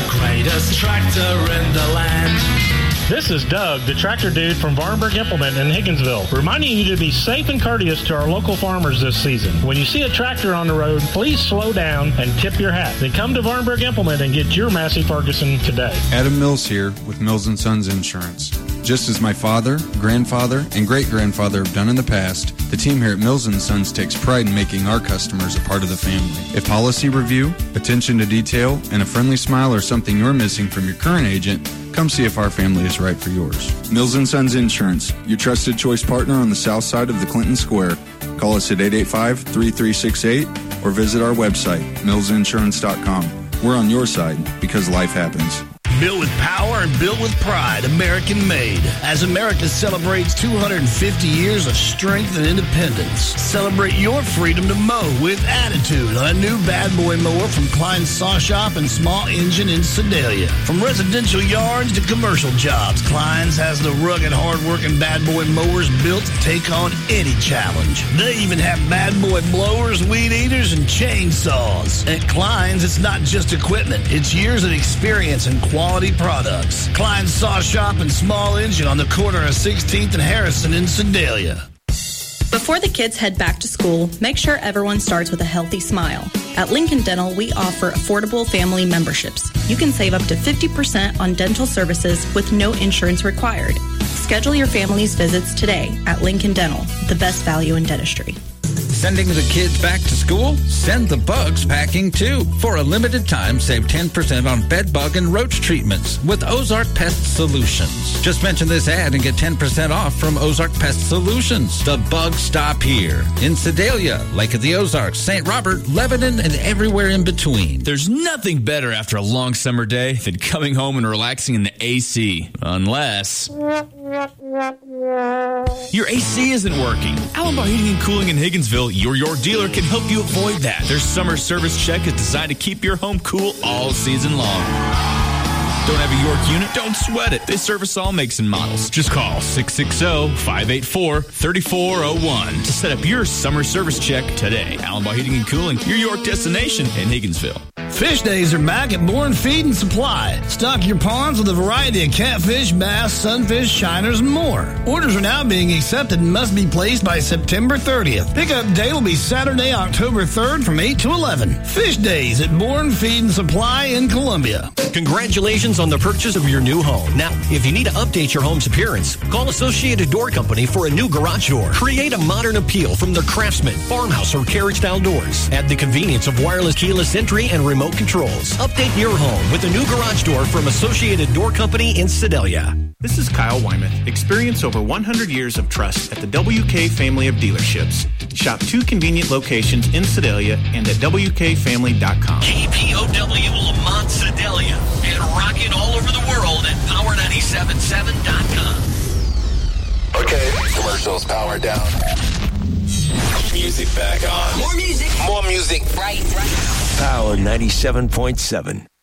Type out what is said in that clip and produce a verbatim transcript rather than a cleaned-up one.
greatest tractor in the land. This is Doug, the tractor dude from Varnberg Implement in Higginsville, reminding you to be safe and courteous to our local farmers this season. When you see a tractor on the road, please slow down and tip your hat. Then come to Varnberg Implement and get your Massey Ferguson today. Adam Mills here with Mills and Sons Insurance. Just as my father, grandfather, and great-grandfather have done in the past, the team here at Mills and Sons takes pride in making our customers a part of the family. If policy review, attention to detail, and a friendly smile are something you're missing from your current agent, come see if our family is right for yours. Mills and Sons Insurance, your trusted choice partner on the south side of the Clinton Square. Call us at eight eight five, three three six eight or visit our website, mills insurance dot com. We're on your side because life happens. Built with power and built with pride, American made. As America celebrates two hundred fifty years of strength and independence, celebrate your freedom to mow with attitude on a new Bad Boy mower from Klein's Saw Shop and Small Engine in Sedalia. From residential yards to commercial jobs, Klein's has the rugged, hard-working Bad Boy mowers built to take on any challenge. They even have Bad Boy blowers, weed eaters, and chainsaws. At Klein's, it's not just equipment. It's years of experience and quality products. Klein's Saw Shop and Small Engine on the corner of sixteenth and Harrison in Sedalia. Before the kids head back to school, make sure everyone starts with a healthy smile. At Lincoln Dental, we offer affordable family memberships. You can save up to fifty percent on dental services with no insurance required. Schedule your family's visits today at Lincoln Dental, the best value in dentistry. Sending the kids back to school? Send the bugs packing too. For a limited time, save ten percent on bed bug and roach treatments with Ozark Pest Solutions. Just mention this ad and get ten percent off from Ozark Pest Solutions. The bugs stop here. In Sedalia, Lake of the Ozarks, Saint Robert, Lebanon, and everywhere in between. There's nothing better after a long summer day than coming home and relaxing in the A C. Unless your A C isn't working. Allenbaugh Heating and Cooling in Higginsville, your York dealer, can help you avoid that. Their summer service check is designed to keep your home cool all season long. Don't have a York unit? Don't sweat it. They service all makes and models. Just call six six zero, five eight four, three four zero one to set up your summer service check today. Allenbaugh Heating and Cooling, your York destination in Higginsville. Fish days are back at Bourne Feed and Supply. Stock your ponds with a variety of catfish, bass, sunfish, shiners, and more. Orders are now being accepted and must be placed by September thirtieth. Pickup day will be Saturday, October third from eight to eleven. Fish days at Bourne Feed and Supply in Columbia. Congratulations on the purchase of your new home. Now, if you need to update your home's appearance, call Associated Door Company for a new garage door. Create a modern appeal from their Craftsman, farmhouse, or carriage-style doors. Add the convenience of wireless keyless entry and remote controls. Update your home with a new garage door from Associated Door Company in Sedalia. This is Kyle Wyman. Experience over one hundred years of trust at the W K family of dealerships. Shop two convenient locations in Sedalia and at W K family dot com. K P O W Lamont Sedalia and rocking all over the world at power nine seven seven dot com. Okay, commercials power down. Music back on. More music. More music. Right, right. Power ninety-seven point seven.